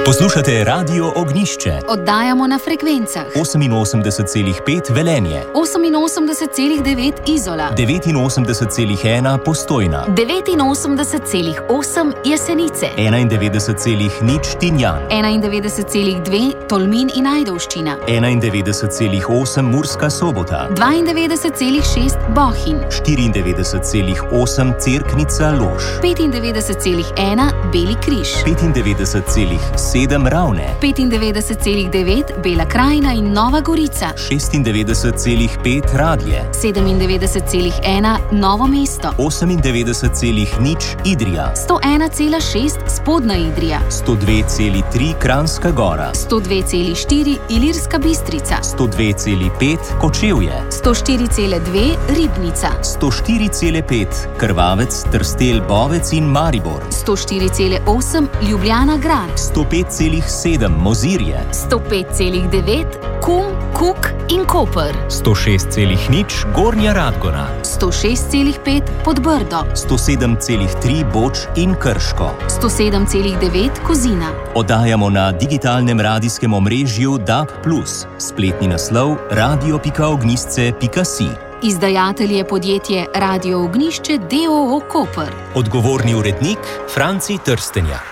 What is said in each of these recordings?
Poslušate Radio Ognjišče. Oddajamo na frekvencah 88,5 Velenje, 88,9 Izola, 89,1 Postojna, 89,8 Jesenice, 91,0 Tinjan, 91,2 Tolmin in Ajdovščina, 91,8 Murska Sobota, 92,6 Bohinj, 94,8 Cerknica Lož, 95,1 Beli križ, 95,7 Ravne, 95,9 Bela krajina in Nova Gorica, 96,5 Radlje, 97,1 Novo mesto, 98,0 Idrija, 101,6 Spodnja Idrija, 102,3 Kranjska Gora, 102,4 Ilirska Bistrica, 102,5 Kočevje, 104,2 Ribnica, 104,5 Krvavec, Trstelj, Bovec in Maribor, 104,8 Ljubljana grad, 105,7 Mozirje, 105,9 Kum, Kuk in Koper, 106,0 Gornja Radgona, 106,5 Podbrdo, 107,3 Boč in Krško, 107,9 Kozina. Oddajamo na digitalnem radijskem omrežju DAB+, spletni naslov radio.ognjisce.si. Izdajatelj je podjetje Radio Ognjišče d.o.o. Koper. Odgovorni urednik Franci Trstenjak.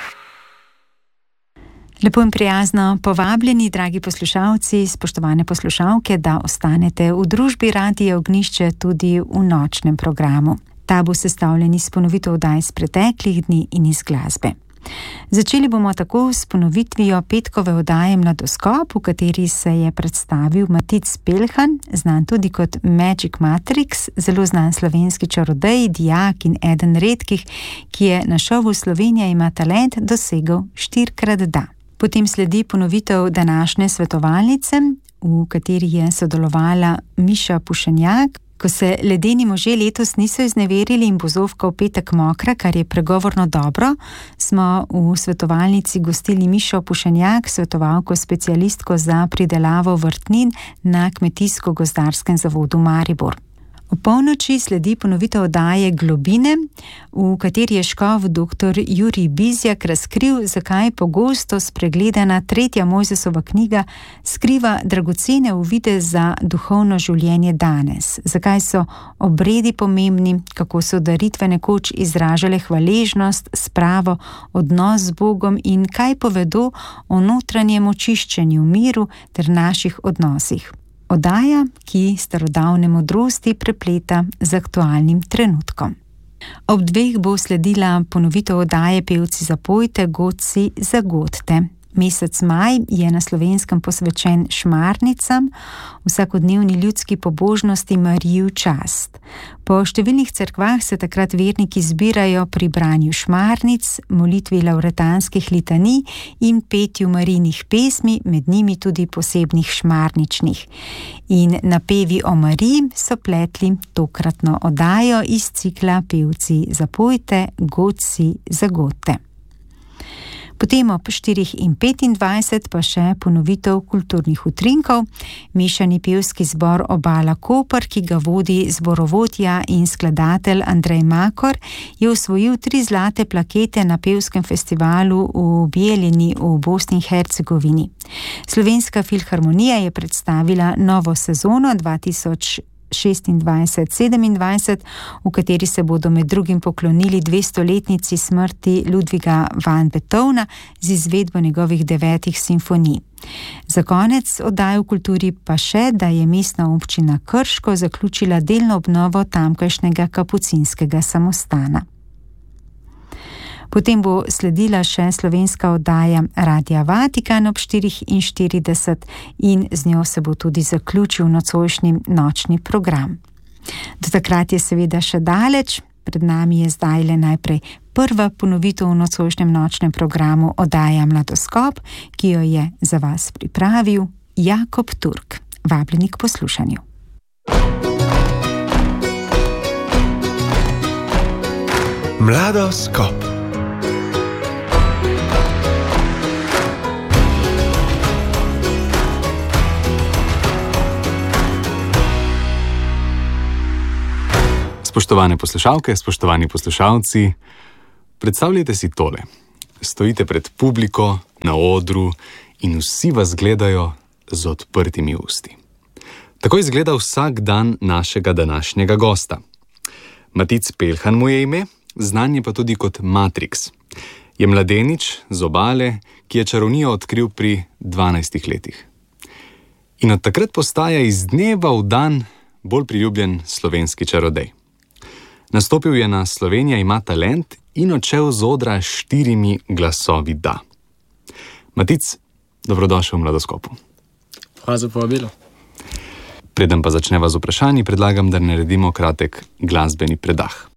Lepo in prijazno povabljeni, dragi poslušalci, spoštovane poslušalke, da ostanete v družbi Radia Ognjišče tudi v nočnem programu. Ta bo sestavljen iz ponovitev oddaj iz preteklih dni in iz glasbe. Začeli bomo tako s ponovitvijo petkove oddaje Mladoskop, v kateri se je predstavil Matic Pelhan, znan tudi kot Magic Matrix, zelo znan slovenski čarodej, dijak in eden redkih, ki je na šovu Slovenija ima talent dosegel 4x da. Potem sledi ponovitev današnje svetovalnice, v kateri je sodelovala Miša Pušenjak. Ko se ledeni možje letos niso izneverili in bo zofka v petek mokra, kar je pregovorno dobro, smo v svetovalnici gostili Mišo Pušenjak, svetovalko specialistko za pridelavo vrtnin na Kmetijsko-gozdarskem zavodu Maribor. V polnoči sledi ponovitev oddaje Globine, v kateri je škof dr. Jurij Bizjak razkril, zakaj pogosto spregledana 3. Mojzesova knjiga skriva dragocene uvide za duhovno življenje danes. Zakaj so obredi pomembni, kako so daritve nekoč izražale hvaležnost, spravo, odnos z Bogom in kaj povedo o notranjem očiščenju, miru ter naših odnosih. Oddaja, ki starodavne modrosti prepleta z aktualnim trenutkom. Ob 2 bo sledila ponovitev oddaje Pevci zapojte, godci zagodte. Mesec maj je na Slovenskem posvečen šmarnicam, vsakodnevni ljudski pobožnosti Mariji v čast. Po številnih cerkvah se takrat verniki zbirajo pri branju šmarnic, molitvi lavretanskih litanij in petju Marijinih pesmi, med njimi tudi posebnih šmarničnih. In napevi o Mariji so pletli tokratno oddajo iz cikla Pevci zapojte, godci zagodte. Potem ob 4:25 pa še ponovitev kulturnih utrinkov. Mešani pevski zbor Obala Koper, ki ga vodi zborovodja in skladatelj Andrej Makor, je osvojil 3 zlate plakete na pevskem festivalu v Bijeljini v Bosni in Hercegovini. Slovenska filharmonija je predstavila novo sezono 2026-27, v kateri se bodo med drugim poklonili 200-letnici smrti Ludviga van Beethovna z izvedbo njegovih 9 simfonij. Za konec oddaje v kulturi pa še, da je mestna občina Krško zaključila delno obnovo tamkajšnjega kapucinskega samostana. Potem bo sledila še slovenska oddaja Radia Vatikan ob 4:40 in z njo se bo tudi zaključil nocojšnji nočni program. Do takrat je seveda še daleč, pred nami je zdaj le najprej prva ponovitev v nocojšnjem nočnem programu oddaja Mladoskop, ki jo je za vas pripravil Jakob Turk. Vabljeni k poslušanju. Mladoskop. Spoštovane poslušalke, spoštovani poslušalci, predstavljajte si tole. Stojite pred publiko na odru in vsi vas gledajo z odprtimi usti. Tako izgleda vsak dan našega današnjega gosta. Matic Peljhan mu je ime, znan je pa tudi kot Matrix. Je mladenič z Obale, ki je čarovnijo odkril pri 12 letih. In od takrat postaja iz dneva v dan bolj priljubljen slovenski čarodej. Nastopil je na Slovenija ima talent in odšel z odra 4 glasovi da. Matic, dobrodošel v Mladoskopu. Hvala za povabilo. Preden pa začneva z vprašanji, predlagam, da naredimo kratek glasbeni predah.